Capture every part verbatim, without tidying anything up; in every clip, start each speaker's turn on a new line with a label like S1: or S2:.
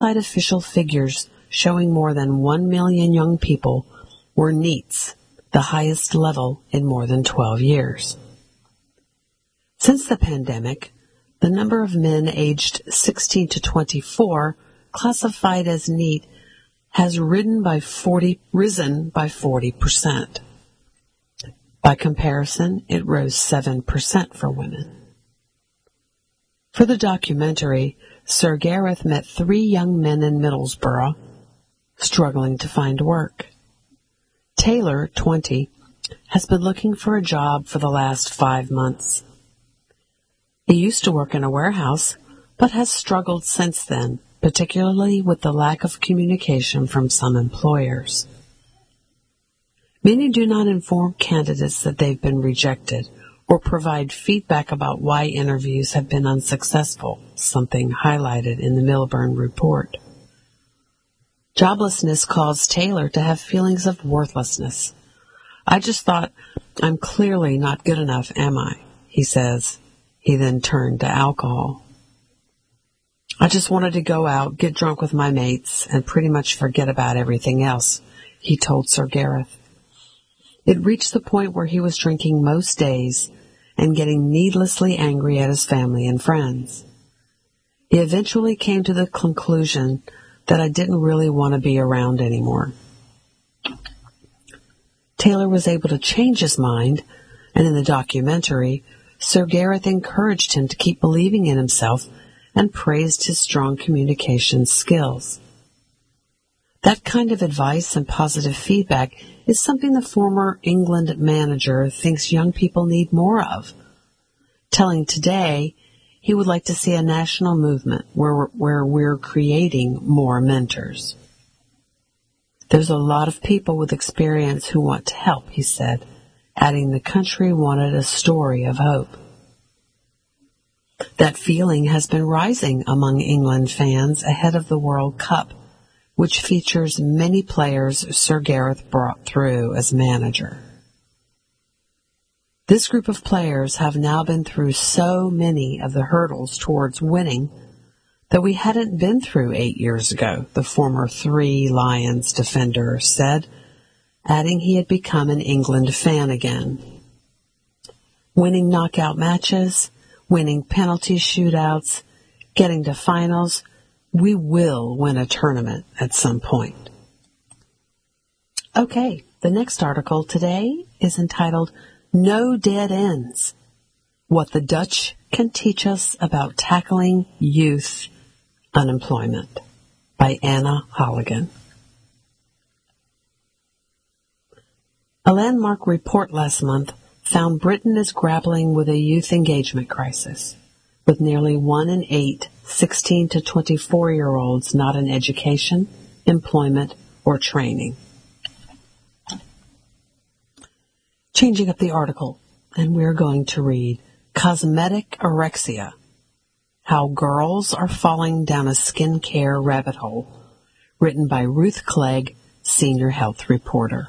S1: Classified official figures showing more than one million young people were NEETs, the highest level in more than twelve years. Since the pandemic, the number of men aged sixteen to twenty-four classified as NEET has risen by forty risen by forty percent. By comparison, it rose seven percent for women. For the documentary, Sir Gareth met three young men in Middlesbrough struggling to find work. Taylor, twenty, has been looking for a job for the last five months. He used to work in a warehouse, but has struggled since then, particularly with the lack of communication from some employers. Many do not inform candidates that they've been rejected or provide feedback about why interviews have been unsuccessful, something highlighted in the Milburn report. Joblessness caused Taylor to have feelings of worthlessness. I just thought, I'm clearly not good enough, am I? He says. He then turned to alcohol. I just wanted to go out, get drunk with my mates, and pretty much forget about everything else, he told Sir Gareth. It reached the point where he was drinking most days and getting needlessly angry at his family and friends. He eventually came to the conclusion that I didn't really want to be around anymore. Taylor was able to change his mind, and in the documentary, Sir Gareth encouraged him to keep believing in himself and praised his strong communication skills. That kind of advice and positive feedback is something the former England manager thinks young people need more of, telling Today he would like to see a national movement where, where we're creating more mentors. There's a lot of people with experience who want to help, he said, adding the country wanted a story of hope. That feeling has been rising among England fans ahead of the World Cup, which features many players Sir Gareth brought through as manager. This group of players have now been through so many of the hurdles towards winning that we hadn't been through eight years ago, the former Three Lions defender said, adding he had become an England fan again. Winning knockout matches, winning penalty shootouts, getting to finals, we will win a tournament at some point. Okay, the next article today is entitled No Dead Ends, What the Dutch Can Teach Us About Tackling Youth Unemployment by Anna Halligan. A landmark report last month found Britain is grappling with a youth engagement crisis, with nearly one in eight sixteen to twenty-four-year-olds not in education, employment, or training. Changing up the article, and we're going to read Cosmetic Anorexia, How Girls Are Falling Down a Skincare Rabbit Hole, written by Ruth Clegg, Senior Health Reporter.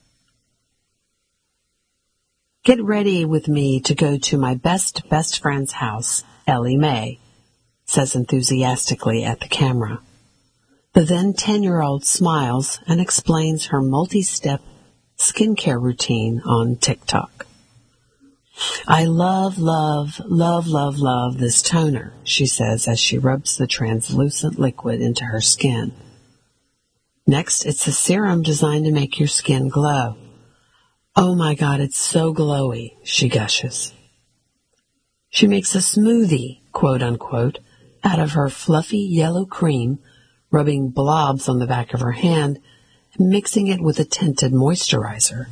S1: Get ready with me to go to my best, best friend's house, Ellie Mae, says enthusiastically at the camera. The then ten-year-old smiles and explains her multi-step skincare routine on TikTok. I love, love, love, love, love this toner, she says as she rubs the translucent liquid into her skin. Next, it's a serum designed to make your skin glow. Oh my God, it's so glowy, she gushes. She makes a smoothie, quote unquote, out of her fluffy yellow cream, rubbing blobs on the back of her hand and mixing it with a tinted moisturizer.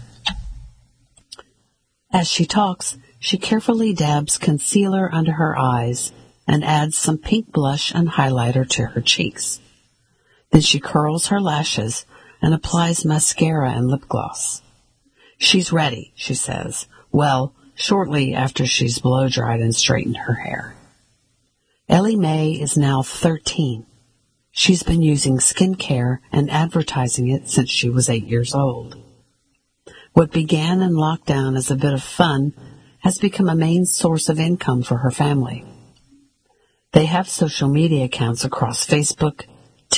S1: As she talks, she carefully dabs concealer under her eyes and adds some pink blush and highlighter to her cheeks. Then she curls her lashes and applies mascara and lip gloss. She's ready, she says, well, shortly after she's blow-dried and straightened her hair. Ellie Mae is now thirteen. She's been using skincare and advertising it since she was eight years old. What began in lockdown as a bit of fun has become a main source of income for her family. They have social media accounts across Facebook,